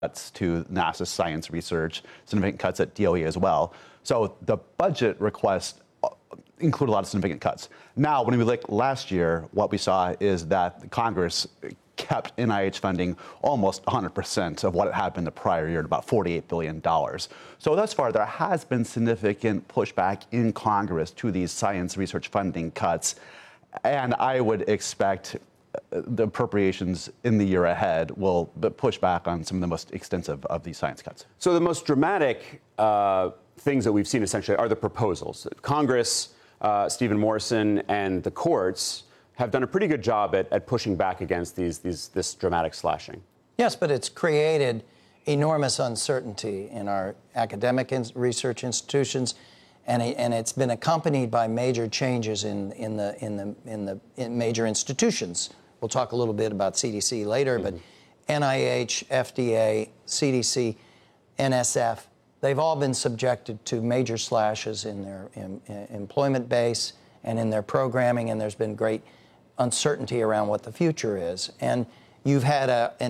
cuts to NASA science research, significant cuts at DOE as well. So the budget requests include a lot of significant cuts. Now, when we look last year, what we saw is that Congress kept NIH funding almost 100% of what it had been the prior year, at about $48 billion. So thus far, there has been significant pushback in Congress to these science research funding cuts. And I would expect the appropriations in the year ahead will push back on some of the most extensive of these science cuts. So the most dramatic things that we've seen essentially are the proposals. Congress, Stephen Morrison, and the courts have done a pretty good job at pushing back against this dramatic slashing. Yes, but it's created enormous uncertainty in our academic research institutions, and it's been accompanied by major changes in major institutions. We'll talk a little bit about CDC later, but NIH, FDA, CDC, NSF, they've all been subjected to major slashes in their employment base and in their programming, and there's been great uncertainty around what the future is. And you've had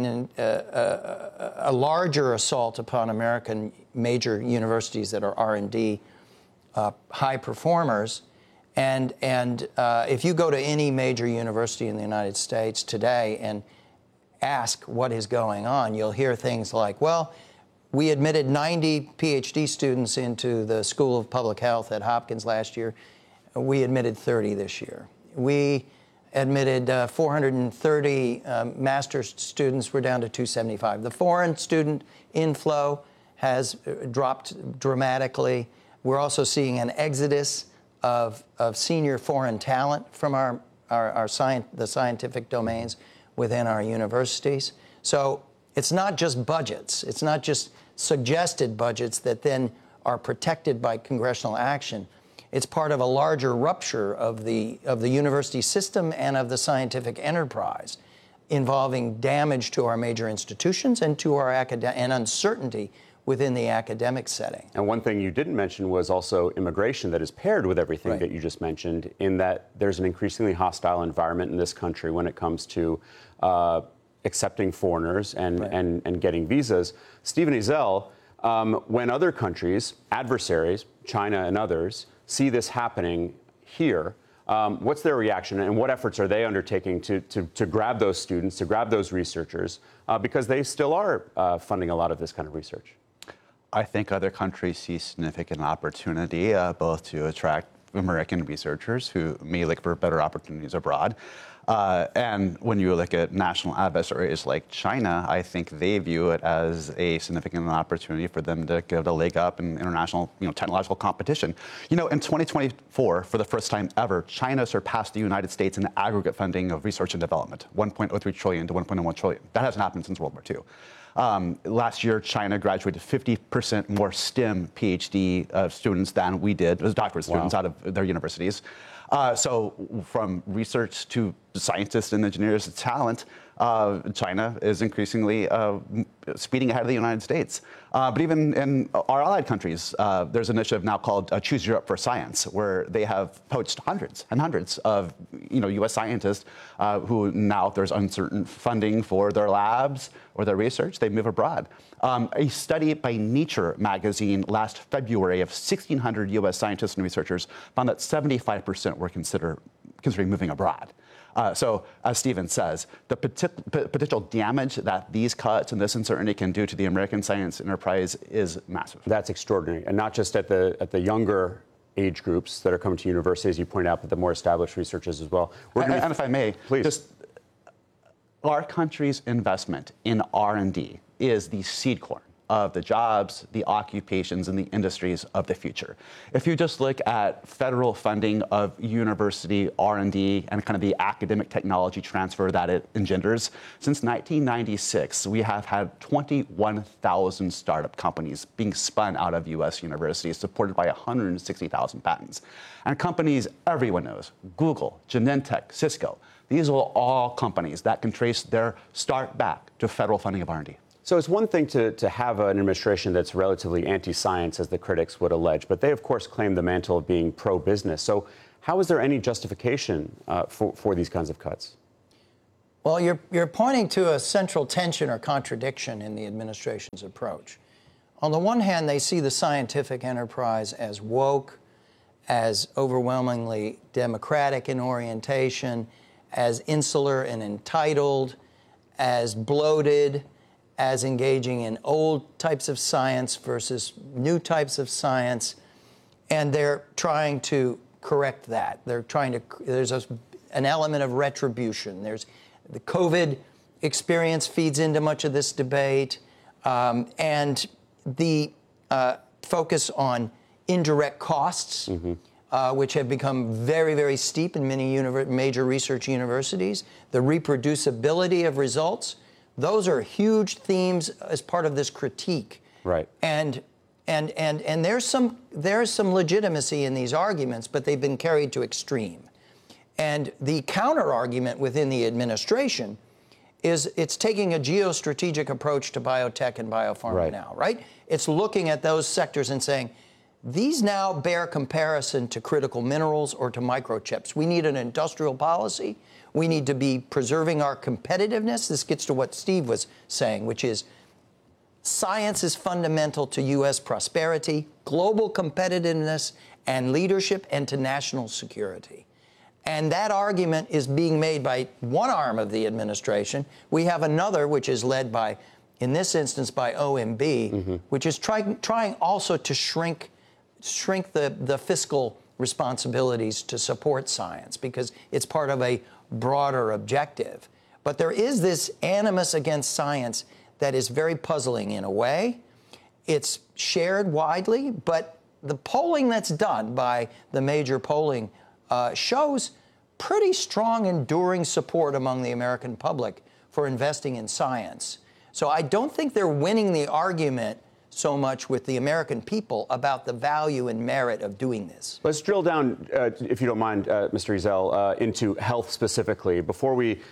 a larger assault upon American major universities that are R&D high performers. And if you go to any major university in the United States today and ask what is going on, you'll hear things like, well, we admitted 90 PhD students into the School of Public Health at Hopkins last year. We admitted 30 this year. We admitted 430 master's students. We're down to 275. The foreign student inflow has dropped dramatically. We're also seeing an exodus of senior foreign talent from the scientific domains within our universities. So it's not just budgets. It's not just suggested budgets that then are protected by congressional action. It's part of a larger rupture of the university system and of the scientific enterprise, involving damage to our major institutions and to our and uncertainty within the academic setting. And one thing you didn't mention was also immigration that is paired with everything that you just mentioned, in that there's an increasingly hostile environment in this country when it comes to accepting foreigners and getting visas. Stephen Ezell, when other countries, adversaries, China and others, see this happening here, what's their reaction, and what efforts are they undertaking to grab those students, to grab those researchers, because they still are funding a lot of this kind of research? I think other countries see significant opportunity both to attract American researchers who may look for better opportunities abroad. And when you look at national adversaries like China, I think they view it as a significant opportunity for them to give a leg up in international, technological competition. In 2024, for the first time ever, China surpassed the United States in aggregate funding of research and development, 1.03 trillion to 1.01 trillion. That hasn't happened since World War II. Last year, China graduated 50% more STEM PhD students than we did, as doctorate students out of their universities. So from research to scientists and engineers to talent, China is increasingly speeding ahead of the United States. But even in our allied countries, there's an initiative now called Choose Europe for Science, where they have poached hundreds and hundreds of U.S. scientists who now, if there's uncertain funding for their labs or their research, they move abroad. A study by Nature magazine last February of 1,600 U.S. scientists and researchers found that 75% were considering moving abroad. So, as Stephen says, the potential damage that these cuts and this uncertainty can do to the American science enterprise is massive. That's extraordinary, and not just at the younger age groups that are coming to university, as you point out, but the more established researchers as well. And if I may, please. Just our country's investment in R&D is the seed corn of the jobs, the occupations, and the industries of the future. If you just look at federal funding of university R&D and kind of the academic technology transfer that it engenders, since 1996, we have had 21,000 startup companies being spun out of U.S. universities, supported by 160,000 patents. And companies everyone knows, Google, Genentech, Cisco, these are all companies that can trace their start back to federal funding of R&D. So it's one thing to have an administration that's relatively anti-science, as the critics would allege, but they, of course, claim the mantle of being pro-business. So how is there any justification for these kinds of cuts? Well, you're pointing to a central tension or contradiction in the administration's approach. On the one hand, they see the scientific enterprise as woke, as overwhelmingly democratic in orientation, as insular and entitled, as bloated, as engaging in old types of science versus new types of science. And they're trying to correct that. There's an element of retribution. There's the COVID experience feeds into much of this debate, and the focus on indirect costs, which have become very, very steep in many major research universities, the reproducibility of results. Those are huge themes as part of this critique. Right. And there's some legitimacy in these arguments, but they've been carried to extreme. And the counter argument within the administration is it's taking a geostrategic approach to biotech and biopharma now, right? It's looking at those sectors and saying, these now bear comparison to critical minerals or to microchips. We need an industrial policy. We need to be preserving our competitiveness. This gets to what Steve was saying, which is science is fundamental to U.S. prosperity, global competitiveness, and leadership, and to national security. And that argument is being made by one arm of the administration. We have another, which is led by, in this instance, by OMB, which is trying also to shrink the fiscal responsibilities to support science because it's part of a broader objective. But there is this animus against science that is very puzzling in a way. It's shared widely, but the polling that's done by the major polling shows pretty strong, enduring support among the American public for investing in science. So I don't think they're winning the argument so much with the American people about the value and merit of doing this. Let's drill down, if you don't mind, Mr. Ezell, into health specifically. Before we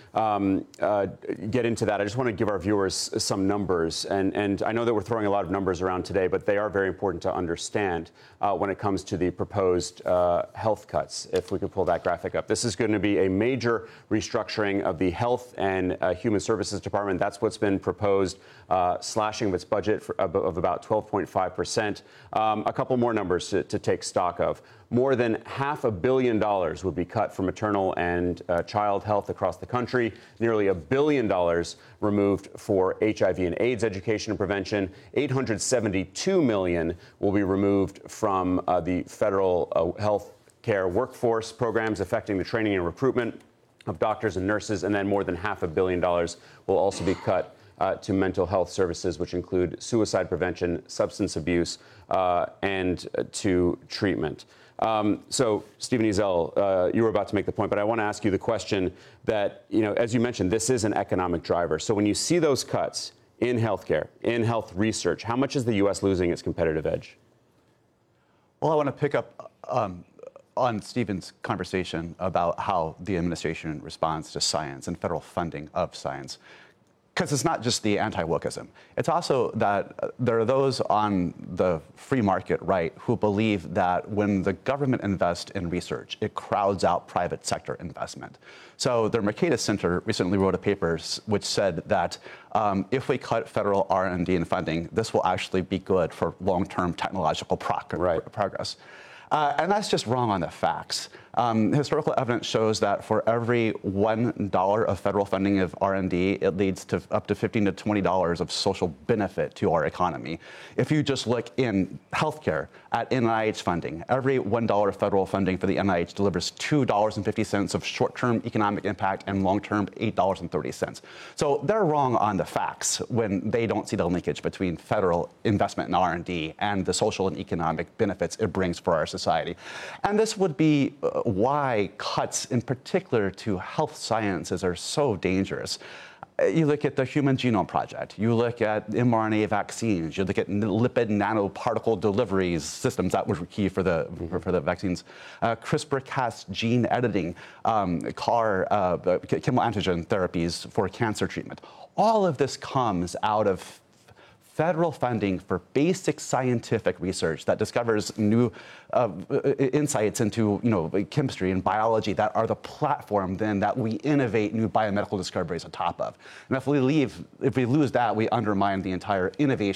get into that, I just want to give our viewers some numbers. And I know that we're throwing a lot of numbers around today, but they are very important to understand when it comes to the proposed health cuts. If we could pull that graphic up. This is going to be a major restructuring of the Health and Human Services Department. That's what's been proposed, slashing of its budget of about 12.5%. A couple more numbers to take stock of. More than $500 million would be cut from maternal and child health across the country. Nearly $1 billion removed for HIV and AIDS education and prevention. $872 million will be removed from the federal health care workforce programs affecting the training and recruitment of doctors and nurses. And then more than $500 million will also be cut to mental health services, which include suicide prevention, substance abuse, and to treatment. So, Stephen Ezell, you were about to make the point, but I want to ask you the question that, as you mentioned, this is an economic driver. So when you see those cuts in healthcare, in health research, how much is the U.S. losing its competitive edge? Well, I want to pick up on Stephen's conversation about how the administration responds to science and federal funding of science. Because it's not just the anti-wokeism. It's also that there are those on the free market right who believe that when the government invests in research, it crowds out private sector investment. So the Mercatus Center recently wrote a paper which said that if we cut federal R&D and funding, this will actually be good for long-term technological progress. And that's just wrong on the facts. Historical evidence shows that for every $1 of federal funding of R&D, it leads to up to $15 to $20 of social benefit to our economy. If you just look in healthcare at NIH funding, every $1 federal funding for the NIH delivers $2.50 of short-term economic impact and long-term $8.30. So they're wrong on the facts when they don't see the linkage between federal investment in R&D and the social and economic benefits it brings for our society. And this would be why cuts in particular to health sciences are so dangerous. You look at the Human Genome Project, you look at mRNA vaccines, you look at lipid nanoparticle delivery systems that were key for the vaccines, CRISPR-Cas gene editing, CAR, chemo antigen therapies for cancer treatment. All of this comes out of federal funding for basic scientific research that discovers new insights into, chemistry and biology that are the platform then that we innovate new biomedical discoveries on top of. And if we lose that, we undermine the entire innovation